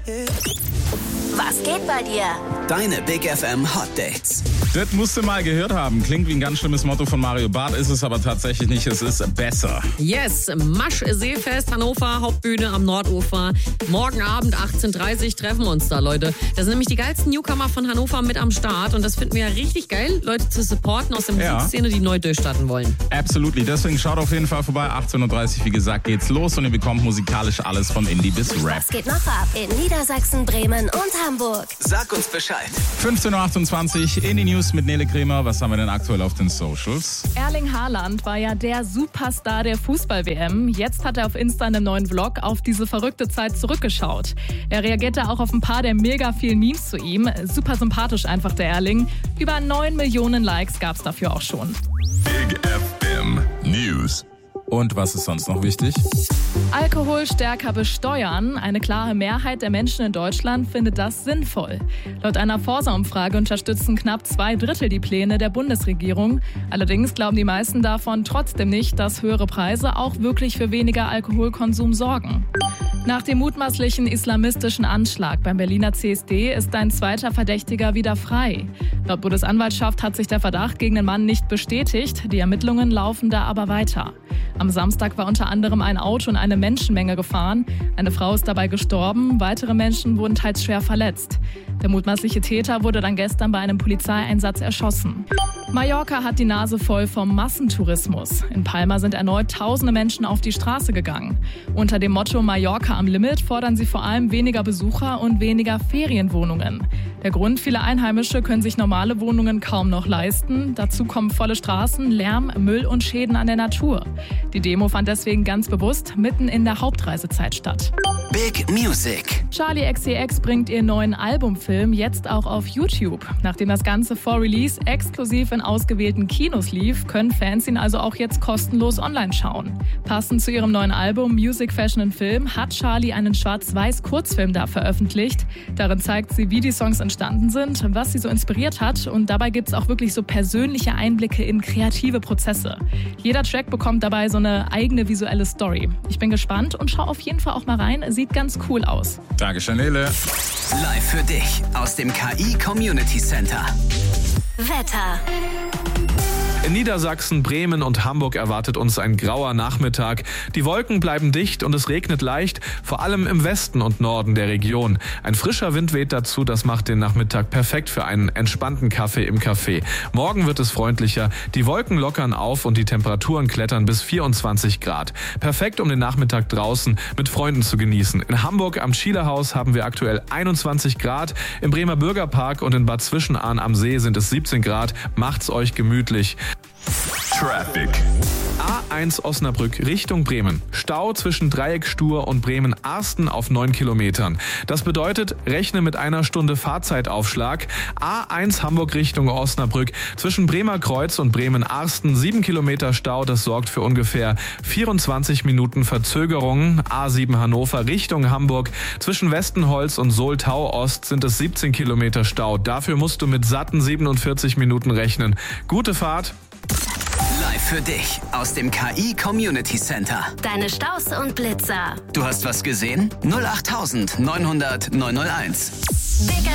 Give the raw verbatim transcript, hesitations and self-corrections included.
Was geht bei dir? Deine Big F M Hot Dates. Das musst du mal gehört haben. Klingt wie ein ganz schlimmes Motto von Mario Barth, ist es aber tatsächlich nicht. Es ist besser. Yes, Masch Seefest Hannover, Hauptbühne am Nordufer. Morgen Abend achtzehn Uhr dreißig treffen wir uns da, Leute. Das sind nämlich die geilsten Newcomer von Hannover mit am Start. Und das finden wir ja richtig geil, Leute zu supporten aus der Ja. Musikszene, die neu durchstarten wollen. Absolutely. Deswegen schaut auf jeden Fall vorbei. achtzehn Uhr dreißig, wie gesagt, geht's los. Und ihr bekommt musikalisch alles vom Indie bis Rap. Was geht noch ab in Niedersachsen, Bremen und Hamburg? Sag uns Bescheid. fünfzehn Uhr achtundzwanzig in die News mit Nele Kremer. Was haben wir denn aktuell auf den Socials? Erling Haaland war ja der Superstar der Fußball-W M. Jetzt hat er auf Insta in einem neuen Vlog auf diese verrückte Zeit zurückgeschaut. Er reagierte auch auf ein paar der mega vielen Memes zu ihm. Super sympathisch einfach, der Erling. Über neun Millionen Likes gab es dafür auch schon. Big F M News. Und was ist sonst noch wichtig? Alkohol stärker besteuern. Eine klare Mehrheit der Menschen in Deutschland findet das sinnvoll. Laut einer Forsa-Umfrage unterstützen knapp zwei Drittel die Pläne der Bundesregierung. Allerdings glauben die meisten davon trotzdem nicht, dass höhere Preise auch wirklich für weniger Alkoholkonsum sorgen. Nach dem mutmaßlichen islamistischen Anschlag beim Berliner C S D ist ein zweiter Verdächtiger wieder frei. Laut Bundesanwaltschaft hat sich der Verdacht gegen den Mann nicht bestätigt. Die Ermittlungen laufen da aber weiter. Am Samstag war unter anderem ein Auto in eine Menschenmenge gefahren. Eine Frau ist dabei gestorben, weitere Menschen wurden teils schwer verletzt. Der mutmaßliche Täter wurde dann gestern bei einem Polizeieinsatz erschossen. Mallorca hat die Nase voll vom Massentourismus. In Palma sind erneut tausende Menschen auf die Straße gegangen. Unter dem Motto Mallorca am Limit fordern sie vor allem weniger Besucher und weniger Ferienwohnungen. Der Grund, viele Einheimische können sich normale Wohnungen kaum noch leisten. Dazu kommen volle Straßen, Lärm, Müll und Schäden an der Natur. Die Demo fand deswegen ganz bewusst mitten in der Hauptreisezeit statt. Big Music. Charli X C X bringt ihren neuen Albumfilm jetzt auch auf YouTube. Nachdem das Ganze vor Release exklusiv in ausgewählten Kinos lief, können Fans ihn also auch jetzt kostenlos online schauen. Passend zu ihrem neuen Album Music, Fashion and Film hat Charli einen Schwarz-Weiß-Kurzfilm da veröffentlicht. Darin zeigt sie, wie die Songs entstanden sind, was sie so inspiriert hat, und dabei gibt es auch wirklich so persönliche Einblicke in kreative Prozesse. Jeder Track bekommt dabei so eine eigene visuelle Story. Ich bin gespannt und schau auf jeden Fall auch mal rein. Sieht ganz cool aus. Dankeschön, Nele. Live für dich aus dem K I Community Center. Wetter. In Niedersachsen, Bremen und Hamburg erwartet uns ein grauer Nachmittag. Die Wolken bleiben dicht und es regnet leicht, vor allem im Westen und Norden der Region. Ein frischer Wind weht dazu, das macht den Nachmittag perfekt für einen entspannten Kaffee im Café. Morgen wird es freundlicher, die Wolken lockern auf und die Temperaturen klettern bis vierundzwanzig Grad. Perfekt, um den Nachmittag draußen mit Freunden zu genießen. In Hamburg am Schielerhaus haben wir aktuell einundzwanzig Grad, im Bremer Bürgerpark und in Bad Zwischenahn am See sind es siebzehn Grad. Macht's euch gemütlich. Traffic. A eins Osnabrück Richtung Bremen. Stau zwischen Dreieckstuhr und Bremen-Arsten auf neun Kilometern. Das bedeutet, rechne mit einer Stunde Fahrzeitaufschlag. A eins Hamburg Richtung Osnabrück. Zwischen Bremer Kreuz und Bremen-Arsten sieben Kilometer Stau. Das sorgt für ungefähr vierundzwanzig Minuten Verzögerung. A sieben Hannover Richtung Hamburg. Zwischen Westenholz und Soltau-Ost sind es siebzehn Kilometer Stau. Dafür musst du mit satten siebenundvierzig Minuten rechnen. Gute Fahrt. Live für dich aus dem K I Community Center. Deine Staus und Blitzer. Du hast was gesehen? null acht neunhundert neunhunderteins. Big